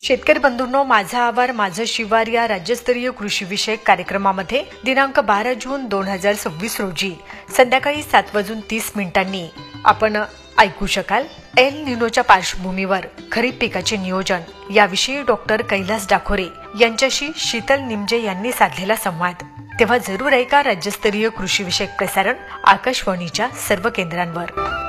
शेतकरी बंधूंनो, माझा आवार माझं शिवार या राज्यस्तरीय कृषी विषयक कार्यक्रमामध्ये दिनांक 12 जून 2026 रोजी संध्याकाळी 7:30 आपण ऐकू शकाल एल निनोच्या पार्श्वभूमीवर खरीप पिकाचे नियोजन याविषयी डॉक्टर कैलास डाखोरे यांच्याशी शीतल निमजे यांनी साधलेला संवाद। तेव्हा जरूर ऐका राज्यस्तरीय कृषी विषयक प्रसारण आकाशवाणीच्या सर्व केंद्रांवर।